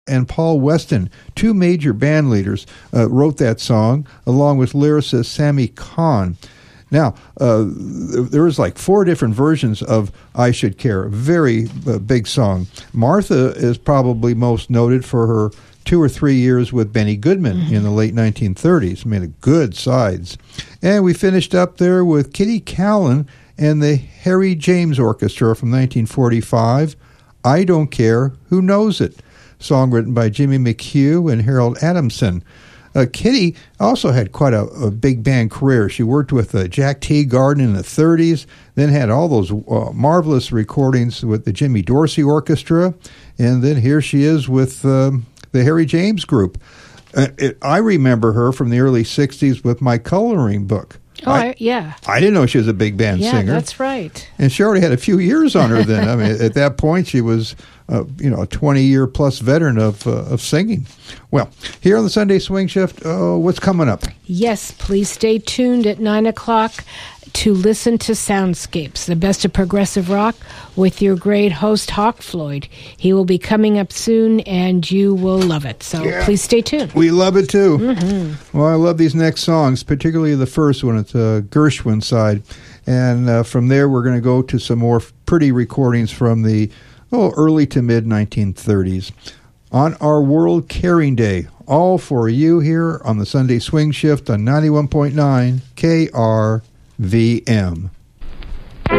and Paul Weston, two major band leaders, wrote that song, along with lyricist Sammy Kahn. Now, there was like 4 different versions of I Should Care, a very big song. Martha is probably most noted for her 2 or 3 years with Benny Goodman in the late 1930s. Made good sides. And we finished up there with Kitty Callan and the Harry James Orchestra from 1945, I Don't Care Who Knows It, song written by Jimmy McHugh and Harold Adamson. Kitty also had quite a big band career. She worked with Jack Teagarden in the 30s, then had all those marvelous recordings with the Jimmy Dorsey Orchestra, and then here she is with the Harry James Group. I remember her from the early 60s with My Coloring Book. Yeah. I didn't know she was a big band singer. Yeah, that's right. And she already had a few years on her then. I mean, at that point, she was, a 20-year-plus veteran of singing. Well, here on the Sunday Swing Shift, what's coming up? Yes, please stay tuned at 9 o'clock to listen to Soundscapes, the best of progressive rock, with your great host, Hawk Floyd. He will be coming up soon, and you will love it. So please stay tuned. We love it, too. Mm-hmm. Well, I love these next songs, particularly the first one. It's Gershwin side. And from there, we're going to go to some more pretty recordings from the early to mid-1930s. On our World Caring Day, all for you here on the Sunday Swing Shift on 91.9 KRVM.